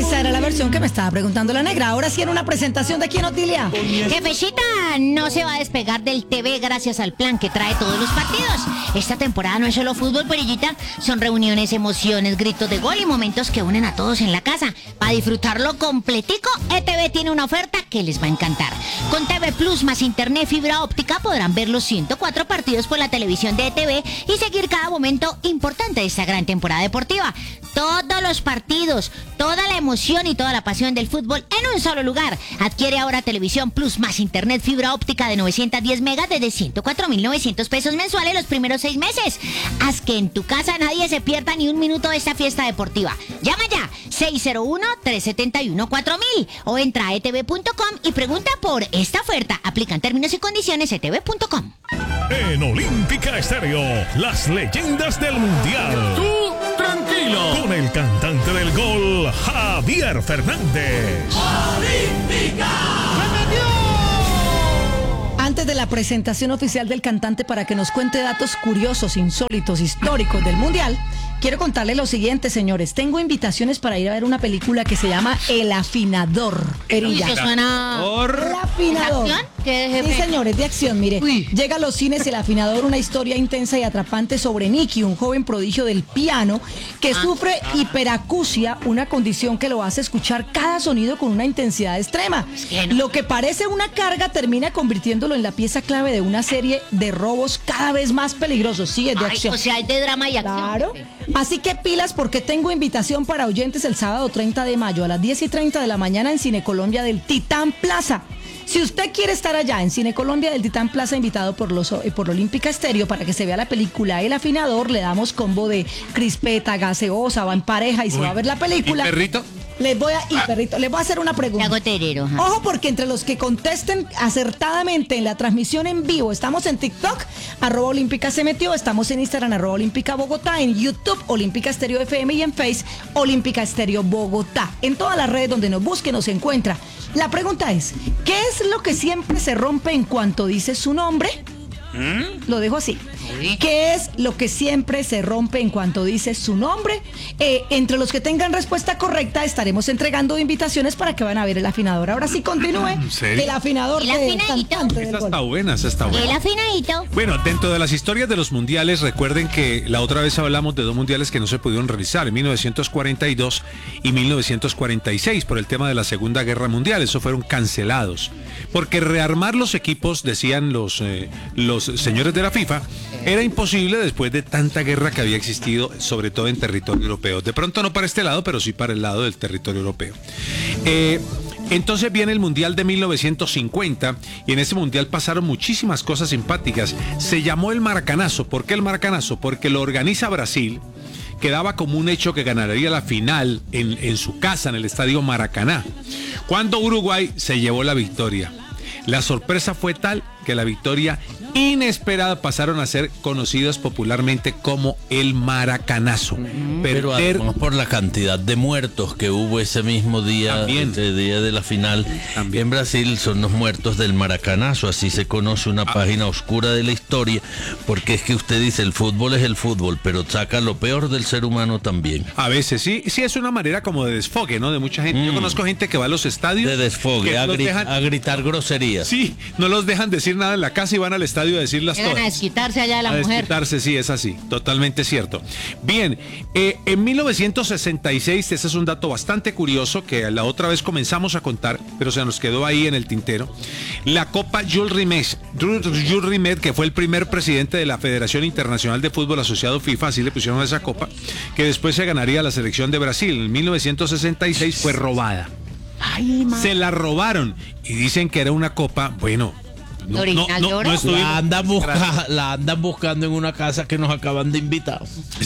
Esa era la versión que me estaba preguntando la negra. Ahora sí en una presentación de quién, Otilia. Jefecita no se va a despegar del TV gracias al plan que trae todos los partidos. Esta temporada no es solo fútbol, perillita. Son reuniones, emociones, gritos de gol y momentos que unen a todos en la casa. Para disfrutarlo completico, ETV tiene una oferta que les va a encantar. Con TV Plus más internet fibra óptica podrán ver los 104 partidos por la televisión de ETV y seguir cada momento importante de esta gran temporada deportiva. Todos los partidos, toda la emoción y toda la pasión del fútbol en un solo lugar. Adquiere ahora Televisión Plus más internet fibra óptica de 910 megas desde 104.900 pesos mensuales los primeros 6 meses. Haz que en tu casa nadie se pierda ni un minuto de esta fiesta deportiva. Llama ya 601-371-4000 o entra a etv.com y pregunta por esta oferta. Aplican términos y condiciones etv.com. En Olímpica Estéreo, las leyendas del Mundial. Tú, tranquilo. Con el cantante del gol, Javier Fernández. ¡Olímpica! Antes de la presentación oficial del cantante para que nos cuente datos curiosos, insólitos, históricos del Mundial, quiero contarle lo siguiente, señores. Tengo invitaciones para ir a ver una película que se llama El Afinador. Perilla. Eso suena... El Afinador. ¿De acción? ¿Qué, jefe? Sí, señores, de acción, mire. Uy. Llega a los cines El Afinador, una historia intensa y atrapante sobre Nicky, un joven prodigio del piano que sufre hiperacusia, una condición que lo hace escuchar cada sonido con una intensidad extrema. que no. Lo que parece una carga termina convirtiéndolo en la pieza clave de una serie de robos cada vez más peligrosos. Sí, es de Ay, acción. o sea, es de drama y acción. Claro. jefe. Así que pilas porque tengo invitación para oyentes el sábado 30 de mayo a las 10:30 de la mañana en Cine Colombia del Titán Plaza. Si usted quiere estar allá en Cine Colombia del Titán Plaza, invitado por Olímpica Estéreo para que se vea la película El Afinador, le damos combo de crispeta, gaseosa, va en pareja y se va a ver la película. ¿Y perrito? Perrito, les voy a hacer una Te pregunta. hago terero. ajá. Ojo, porque entre los que contesten acertadamente en la transmisión en vivo, estamos en TikTok, @Olímpica se metió, estamos en Instagram, @Olímpica Bogotá, en YouTube, Olímpica Estéreo FM y en Face, Olímpica Estéreo Bogotá. En todas las redes donde nos busque, nos encuentra. La pregunta es, ¿qué es lo que siempre se rompe en cuanto dice su nombre? Lo dejo así. ¿Qué es lo que siempre se rompe en cuanto dice su nombre? Entre los que tengan respuesta correcta estaremos entregando invitaciones para que van a ver El Afinador. Ahora sí continúe. serio? El Afinador El del afinadito. cantante del Esa gol. está buena, esa está buena. El afinadito. Bueno, dentro de las historias de los mundiales, recuerden que la otra vez hablamos de 2 mundiales que no se pudieron realizar, en 1942 y 1946, por el tema de la Segunda Guerra Mundial. Esos fueron cancelados. Porque rearmar los equipos, decían los señores de la FIFA, era imposible después de tanta guerra que había existido, sobre todo en territorio europeo. De pronto no para este lado, pero sí para el lado del territorio europeo. Entonces viene el Mundial de 1950 y en ese Mundial pasaron muchísimas cosas simpáticas. Se llamó el Maracanazo. ¿Por qué el Maracanazo? Porque lo organiza Brasil, que daba como un hecho que ganaría la final en su casa, en el estadio Maracaná, cuando Uruguay se llevó la victoria. La sorpresa fue tal que la victoria inesperada pasaron a ser conocidos popularmente como el Maracanazo. Pero además por la cantidad de muertos que hubo ese mismo día, También. ese día de la final. También. En Brasil son los muertos del Maracanazo, así se conoce una página oscura de la historia, porque es que usted dice el fútbol es el fútbol, pero saca lo peor del ser humano también. A veces sí es una manera como de desfogue, ¿no? De mucha gente. Yo conozco gente que va a los estadios. De desfogue, que a, no los dejan- a gritar groserías. Sí, no los dejan decir nada en la casa y van al estadio a decirlas Llegan a todas. desquitarse allá de la A mujer. desquitarse, sí, es así, totalmente cierto. Bien, en 1966, ese es un dato bastante curioso que la otra vez comenzamos a contar, pero se nos quedó ahí en el tintero. La Copa Jules Rimet, que fue el primer presidente de la Federación Internacional de Fútbol Asociado FIFA, así le pusieron a esa copa, que después se ganaría la selección de Brasil. En 1966 fue robada. Se la robaron y dicen que era una copa, bueno... ¿Original de oro? estuvimos- La andan buscando en una casa que nos acaban de invitar. Sí,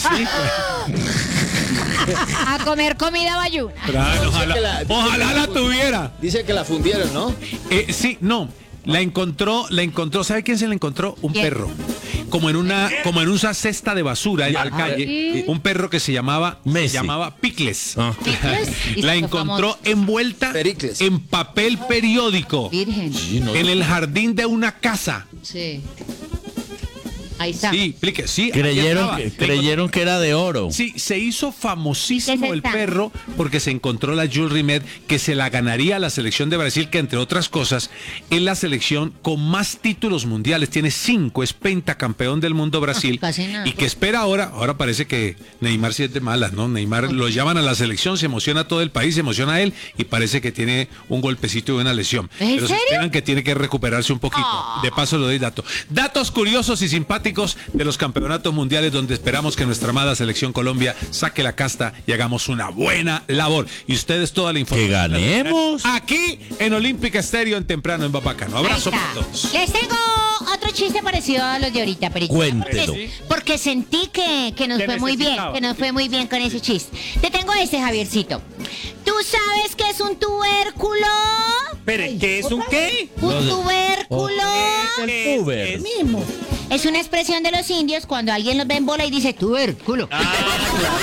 A comer comida bayuna. claro, ojalá la tuviera. Dice que la fundieron, ¿no? Sí, no. La encontró, ¿sabe quién se la encontró? Un ¿Quién? perro. Como en una cesta de basura en la calle, un perro que se llamaba Messi. Picles. Ah. ¿Picles? Y La se encontró famoso. envuelta Pericles. en papel periódico Virgen. en el jardín de una casa. Sí. Ahí está. Sí, explique, sí. Creyeron que era de oro. Sí, se hizo ¿Qué famosísimo es el esta? perro porque se encontró la Jules Rimet que se la ganaría a la selección de Brasil, que entre otras cosas es la selección con más títulos mundiales, tiene 5, es pentacampeón del mundo Brasil, casi nada. y que espera ahora parece que Neymar sí es de malas, ¿no? Neymar lo llaman a la selección, se emociona todo el país, se emociona a él y parece que tiene un golpecito de una lesión. ¿En Pero se serio? esperan que tiene que recuperarse un poquito. De paso le doy datos curiosos y simpáticos de los campeonatos mundiales donde esperamos que nuestra amada selección Colombia saque la casta y hagamos una buena labor. Y ustedes toda la información. ¡Que ganemos! Aquí en Olímpica Estéreo en Temprano en Bapacano. Abrazo Ahí para está. todos. Les tengo otro chiste parecido a los de ahorita, pero Cuéntelo. porque sentí que nos fue muy bien, que nos fue muy bien con ese chiste. Te tengo este, Javiercito. ¿Tú sabes qué es un tubérculo? Espere, ¿qué es un qué? Un tubérculo. El Uber. Mismo. Es una expresión de los indios cuando alguien los ve en bola y dice tubérculo.